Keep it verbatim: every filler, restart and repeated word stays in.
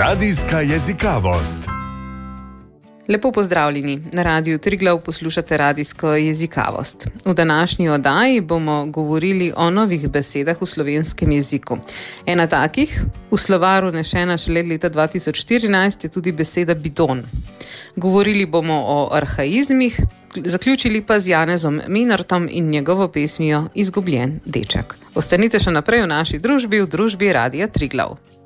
Radijska jezikavost. Lepo pozdravljeni. Na Radiu Triglav poslušate radijsko jezikavost. V današnji oddaji bomo govorili o novih besedah v slovenskem jeziku. Ena takih, v slovaru nešena šele leta dva tisoč štirinajst, je tudi beseda bidon. Govorili bomo o arhaizmih, zaključili pa z Janezom Minartom in njegovo pesmijo Izgubljen deček. Ostanite še naprej v naši družbi, v družbi Radia Triglav.